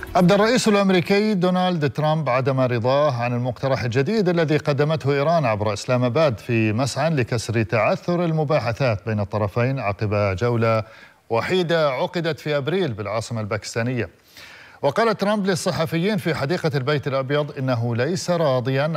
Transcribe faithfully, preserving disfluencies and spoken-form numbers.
أبدى الرئيس الأمريكي دونالد ترامب عدم رضاه عن المقترح الجديد الذي قدمته إيران عبر إسلام آباد في مسعى لكسر تعثر المباحثات بين الطرفين عقب جولة وحيدة عقدت في أبريل بالعاصمة الباكستانية. وقال ترامب للصحفيين في حديقة البيت الأبيض إنه ليس راضيا